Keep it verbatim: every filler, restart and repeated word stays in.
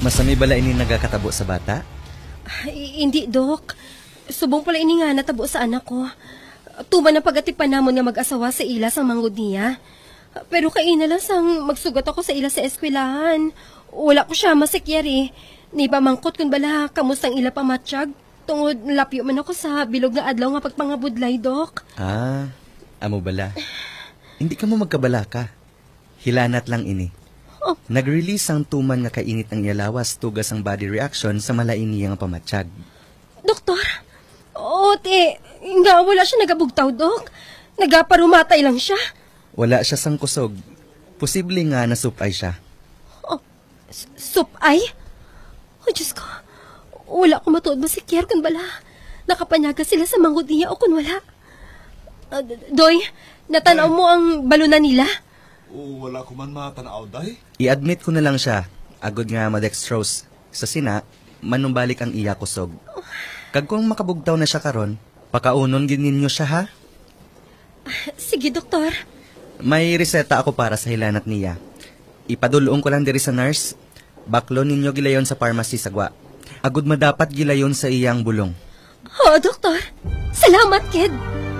Masami bala ini nagakatabo sa bata? Ay, hindi, Dok. Subong pala ini nga natabo sa anak ko. Tuman na pagatipan namon nga mag-asawa sa ila sa manggod niya. Pero kaina lang sang magsugat ako sa ila sa eskwelahan. Wala ko siya masikyari. Ni pamangkot kun bala kamustang ila pamatsyag. Tungod lapyo man ako sa bilog nga adlaw nga pagpangabudlay, Dok. Ah, amo bala. Hindi ka mo magkabala ka. Hilanat lang ini. Oh. Nag-release ang tuman nga kainit ng yalawas tugas ang body reaction sa malaini nga pamatsyag. Doktor? Oo, te. Nga wala siya nagabugtaw, Dok. Nagaparumatay lang siya. Wala siya sang kusog. Posible nga nasupay siya. Oh, supay? Oh, Diyos ko. Wala ko matuod ba si Kier kun bala. Nakapanyaga sila sa manggod niya o kun wala. Uh, Doy, natanaw mo ang balunan nila? O wala ko man matanaw, day. I-admit ko na lang siya. Agod nga madextrose. Sa sina, manumbalik ang iya kusog. Kag kung makabugtaw na siya karon, pakaunon gin ninyo siya ha? Sige, doktor. May reseta ako para sa hilanat niya. Ipadulong ko lang diri sa nurse. Baklo ninyo gilayon sa pharmacy sa gwa. Agud madapat gilayon sa iyang bulong. Oh, doktor. Salamat, kid.